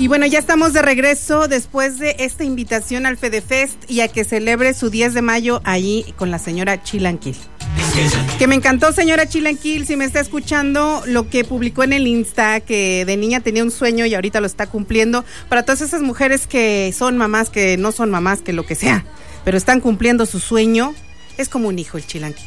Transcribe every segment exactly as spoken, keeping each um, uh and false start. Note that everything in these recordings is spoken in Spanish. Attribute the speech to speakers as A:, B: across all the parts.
A: Y bueno, ya estamos de regreso después de esta invitación al FedeFest y a que celebre su diez de mayo allí con la señora Chilanquil. Que me encantó, señora Chilanquil, si me está escuchando, lo que publicó en el Insta, que de niña tenía un sueño y ahorita lo está cumpliendo. Para todas esas mujeres que son mamás, que no son mamás, que lo que sea, pero están cumpliendo su sueño, es como un hijo el Chilanquil.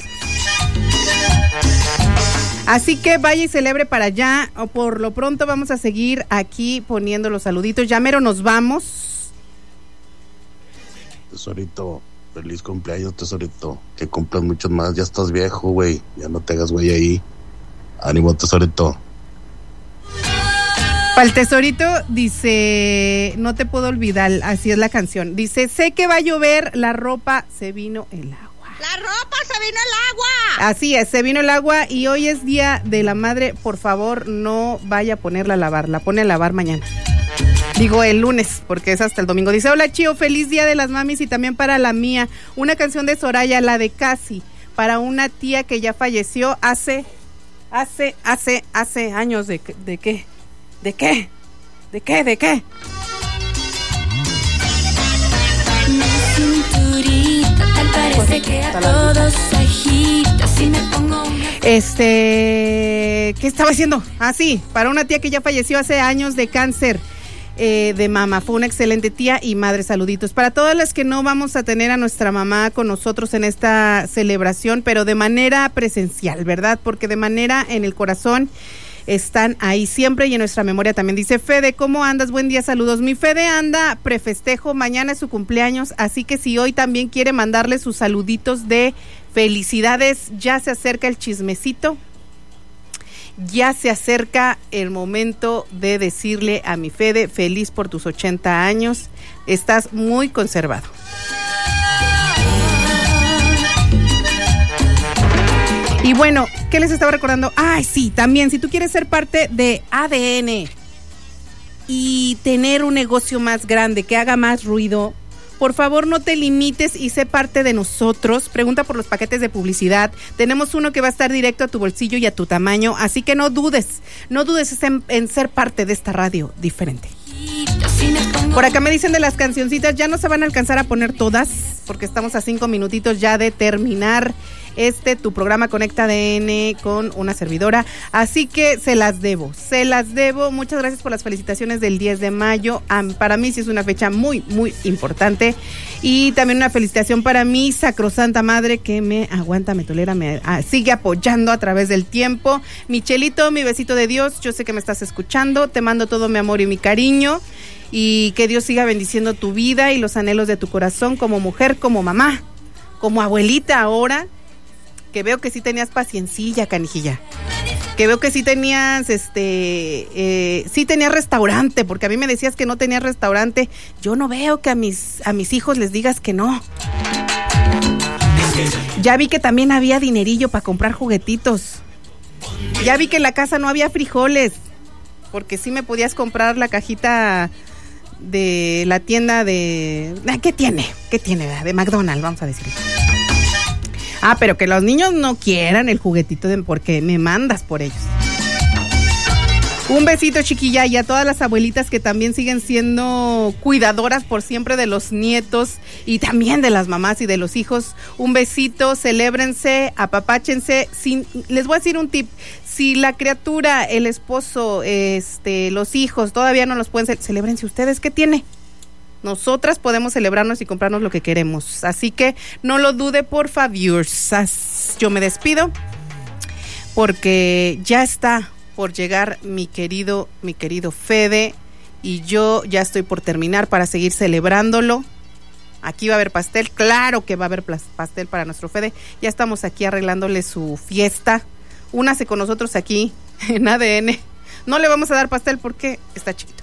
A: Así que vaya y celebre para allá. O por lo pronto vamos a seguir aquí poniendo los saluditos. Ya mero nos vamos.
B: Tesorito, feliz cumpleaños, tesorito. Que cumplas muchos más. Ya estás viejo, güey. Ya no te hagas güey ahí. Ánimo, tesorito.
A: Para el tesorito dice, no te puedo olvidar, así es la canción. Dice, sé que va a llover, la ropa se vino el agua.
C: ¡La ropa se vino el agua!
A: Así es, se vino el agua y hoy es Día de la Madre. Por favor, no vaya a ponerla a lavar, la pone a lavar mañana. Digo el lunes, porque es hasta el domingo. Dice, hola Chío, feliz Día de las Mamis y también para la mía. Una canción de Soraya, la de Casi, para una tía que ya falleció hace, hace, hace, hace años. ¿De, de qué? ¿De qué? ¿De qué? ¿De qué?
D: Parece que a todos agita, si me pongo una...
A: Este, ¿qué estaba haciendo? Ah, sí, para una tía que ya falleció hace años de cáncer eh, de mama. Fue una excelente tía y madre, saluditos. Para todas las que no vamos a tener a nuestra mamá con nosotros en esta celebración, pero de manera presencial, ¿verdad? Porque de manera en el corazón están ahí siempre y en nuestra memoria también. Dice Fede, ¿cómo andas? Buen día, saludos. Mi Fede anda prefestejo, mañana es su cumpleaños, así que si hoy también quiere mandarle sus saluditos de felicidades, ya se acerca el chismecito, ya se acerca el momento de decirle a mi Fede, feliz por tus ochenta años, estás muy conservado. Y bueno, ¿qué les estaba recordando? Ay, sí, también, si tú quieres ser parte de A D N y tener un negocio más grande, que haga más ruido, por favor no te limites y sé parte de nosotros. Pregunta por los paquetes de publicidad. Tenemos uno que va a estar directo a tu bolsillo y a tu tamaño, así que no dudes, no dudes en, en ser parte de esta radio diferente. Por acá me dicen de las cancioncitas, ya no se van a alcanzar a poner todas, porque estamos a cinco minutitos ya de terminar este, tu programa Conecta A D N con una servidora, así que se las debo, se las debo. Muchas gracias por las felicitaciones del diez de mayo, um, para mí sí es una fecha muy, muy importante, y también una felicitación para mi sacrosanta madre que me aguanta, me tolera, me ah, sigue apoyando a través del tiempo. Michelito, mi besito de Dios, yo sé que me estás escuchando, te mando todo mi amor y mi cariño, y que Dios siga bendiciendo tu vida y los anhelos de tu corazón como mujer, como mamá, como abuelita ahora, que veo que sí tenías paciencilla, canijilla, que veo que sí tenías, este, eh, sí tenías restaurante, porque a mí me decías que no tenías restaurante. Yo no veo que a mis, a mis hijos les digas que no. Ya vi que también había dinerillo para comprar juguetitos. Ya vi que en la casa no había frijoles, porque sí me podías comprar la cajita de la tienda de... ¿Qué tiene? ¿Qué tiene? De McDonald's, vamos a decirlo. Ah, pero que los niños no quieran el juguetito de, porque me mandas por ellos. Un besito, chiquilla, y a todas las abuelitas que también siguen siendo cuidadoras por siempre de los nietos y también de las mamás y de los hijos. Un besito, celébrense, apapáchense. Sin, les voy a decir un tip. Si la criatura, el esposo, este, los hijos todavía no los pueden, celébrense ustedes. ¿Qué tiene? Nosotras podemos celebrarnos y comprarnos lo que queremos. Así que no lo dude, por favor. Yo me despido porque ya está por llegar mi querido, mi querido Fede, y yo ya estoy por terminar para seguir celebrándolo. Aquí va a haber pastel, claro que va a haber pastel para nuestro Fede. Ya estamos aquí arreglándole su fiesta. Únase con nosotros aquí en A D N. No le vamos a dar pastel porque está chiquito,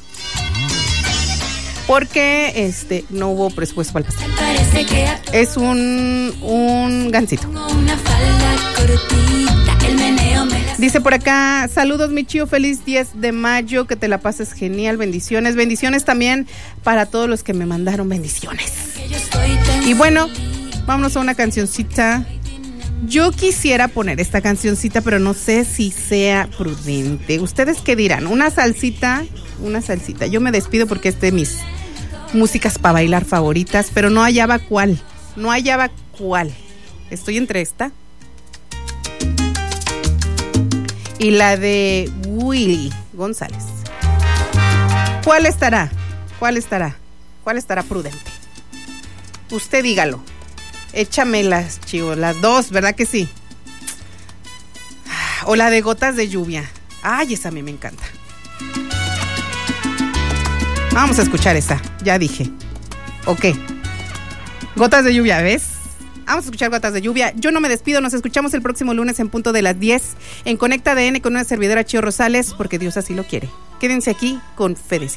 A: porque este no hubo presupuesto para el pastel. Es un un gansito. Dice por acá, saludos mi Chío, feliz diez de mayo, que te la pases genial, bendiciones, bendiciones también para todos los que me mandaron bendiciones. Y bueno, vámonos a una cancioncita Yo quisiera poner esta cancioncita, pero no sé si sea prudente. ¿Ustedes qué dirán? Una salsita, una salsita. Yo me despido porque es de mis músicas para bailar favoritas, pero no hallaba cuál. No hallaba cuál. Estoy entre esta y la de Willy González. ¿Cuál estará? ¿Cuál estará? ¿Cuál estará prudente? Usted dígalo. Échame las, chivo, las dos, ¿verdad que sí? O la de Gotas de Lluvia. Ay, esa a mí me encanta. Vamos a escuchar esa, ya dije. Ok. Gotas de Lluvia, ¿ves? Vamos a escuchar Gotas de Lluvia. Yo no me despido, nos escuchamos el próximo lunes en punto de las diez en Conecta A D N con una servidora Chio Rosales, porque Dios así lo quiere. Quédense aquí con Fedecita.